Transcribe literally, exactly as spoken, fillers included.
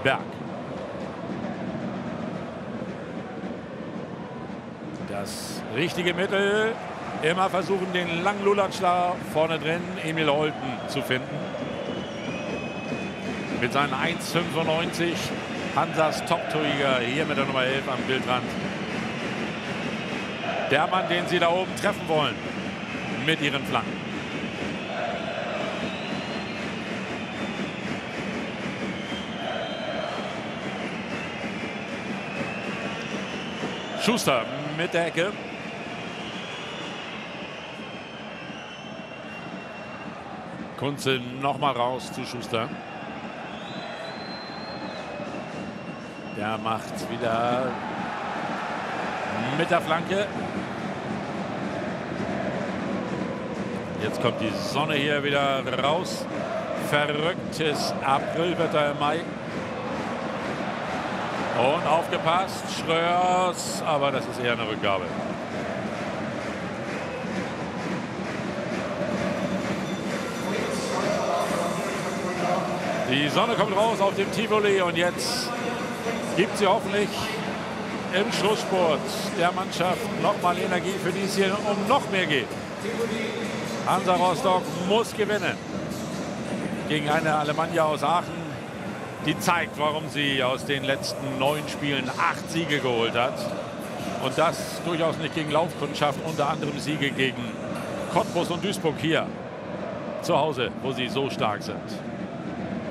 Berg. Das richtige Mittel. Immer versuchen, den langen Lulatsch da vorne drin, Emil Holten, zu finden. Mit seinen eins fünfundneunzig. Hansas Top-Torjäger hier mit der Nummer elf am Bildrand. Der Mann, den sie da oben treffen wollen mit ihren Flanken. Schuster mit der Ecke. Kunze noch mal raus zu Schuster. Der macht wieder mit der Flanke. Jetzt kommt die Sonne hier wieder raus. Verrücktes Aprilwetter im Mai. Und aufgepasst, Schröers, aber das ist eher eine Rückgabe. Die Sonne kommt raus auf dem Tivoli und jetzt gibt sie hoffentlich im Schlussspurt der Mannschaft nochmal Energie, für die es hier um noch mehr geht. Hansa Rostock muss gewinnen gegen eine Alemannia aus Aachen, die zeigt, warum sie aus den letzten neun Spielen acht Siege geholt hat. Und das durchaus nicht gegen Laufkundschaft, unter anderem Siege gegen Cottbus und Duisburg hier zu Hause, wo sie so stark sind.